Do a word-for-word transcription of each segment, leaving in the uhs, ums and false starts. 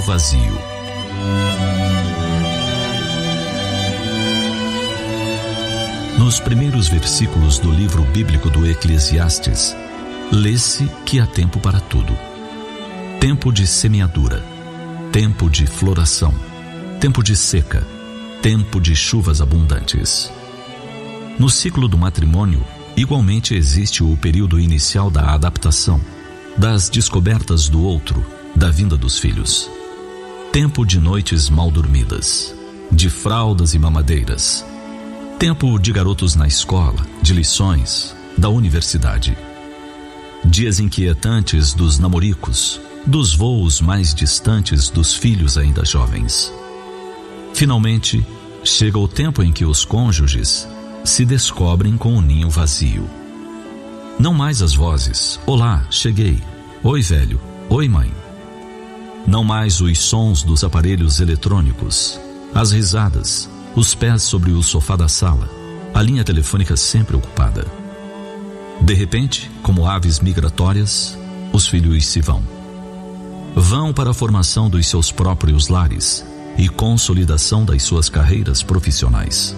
vazio. Nos primeiros versículos do livro bíblico do Eclesiastes, lê-se que há tempo para tudo. Tempo de semeadura, tempo de floração, tempo de seca, tempo de chuvas abundantes. No ciclo do matrimônio, igualmente existe o período inicial da adaptação, das descobertas do outro, da vinda dos filhos. Tempo de noites mal dormidas, de fraldas e mamadeiras. Tempo de garotos na escola, de lições, da universidade. Dias inquietantes dos namoricos, dos voos mais distantes dos filhos ainda jovens. Finalmente, chega o tempo em que os cônjuges se descobrem com o ninho vazio. Não mais as vozes: olá, cheguei, oi velho, oi mãe. Não mais os sons dos aparelhos eletrônicos, as risadas, os pés sobre o sofá da sala, a linha telefônica sempre ocupada. De repente, como aves migratórias, os filhos se vão. Vão para a formação dos seus próprios lares e consolidação das suas carreiras profissionais.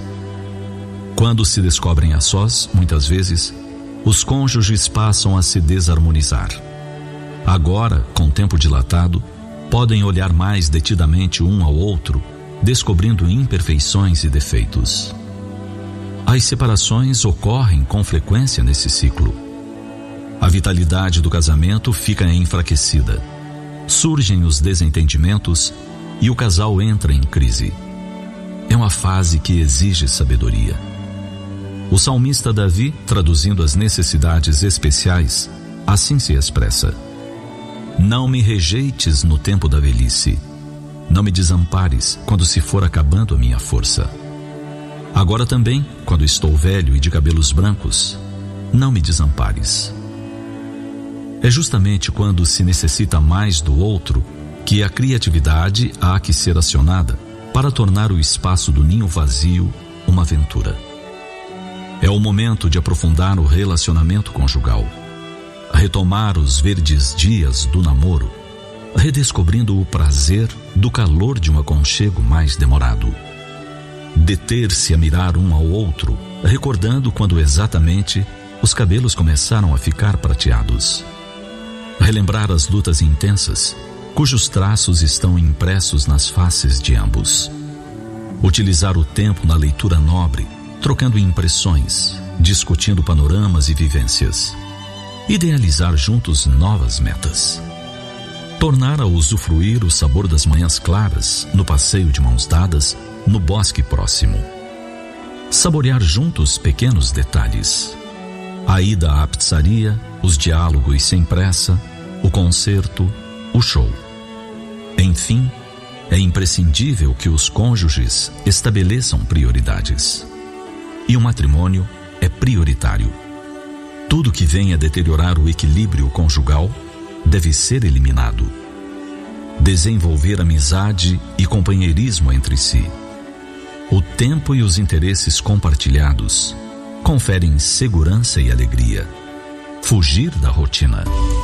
Quando se descobrem a sós, muitas vezes, os cônjuges passam a se desarmonizar. Agora, com tempo dilatado, podem olhar mais detidamente um ao outro, descobrindo imperfeições e defeitos. As separações ocorrem com frequência nesse ciclo. A vitalidade do casamento fica enfraquecida. Surgem os desentendimentos e o casal entra em crise. É uma fase que exige sabedoria. O salmista Davi, traduzindo as necessidades especiais, assim se expressa: não me rejeites no tempo da velhice, não me desampares quando se for acabando a minha força. Agora também, quando estou velho e de cabelos brancos, não me desampares. É justamente quando se necessita mais do outro que a criatividade há que ser acionada para tornar o espaço do ninho vazio uma aventura. É o momento de aprofundar o relacionamento conjugal, retomar os verdes dias do namoro, redescobrindo o prazer do calor de um aconchego mais demorado. Deter-se a mirar um ao outro, recordando quando exatamente os cabelos começaram a ficar prateados. Relembrar as lutas intensas, cujos traços estão impressos nas faces de ambos. Utilizar o tempo na leitura nobre, trocando impressões, discutindo panoramas e vivências. Idealizar juntos novas metas. Tornar a usufruir o sabor das manhãs claras, no passeio de mãos dadas, no bosque próximo. Saborear juntos pequenos detalhes. A ida à pizzaria, os diálogos sem pressa, o concerto, o show. Enfim, é imprescindível que os cônjuges estabeleçam prioridades. E o matrimônio é prioritário. Tudo que venha deteriorar o equilíbrio conjugal deve ser eliminado. Desenvolver amizade e companheirismo entre si. O tempo e os interesses compartilhados conferem segurança e alegria. Fugir da rotina.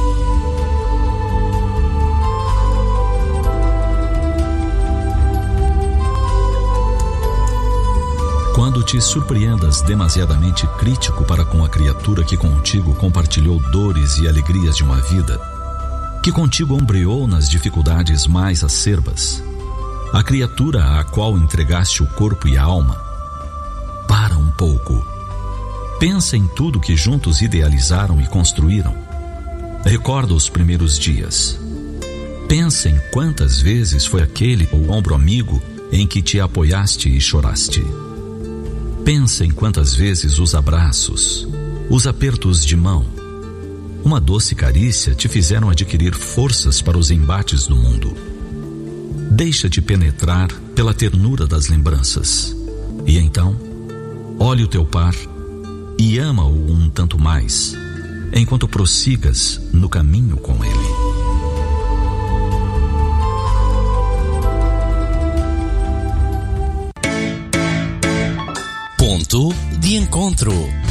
Quando te surpreendas demasiadamente crítico para com a criatura que contigo compartilhou dores e alegrias de uma vida, que contigo ombreou nas dificuldades mais acerbas, a criatura à qual entregaste o corpo e a alma, para um pouco. Pensa em tudo que juntos idealizaram e construíram. Recorda os primeiros dias. Pensa em quantas vezes foi aquele o ombro amigo em que te apoiaste e choraste. Pensa em quantas vezes os abraços, os apertos de mão, uma doce carícia te fizeram adquirir forças para os embates do mundo. Deixa-te penetrar pela ternura das lembranças. E então, olhe o teu par e ama-o um tanto mais, enquanto prossigas no caminho com ele. Ponto de encontro.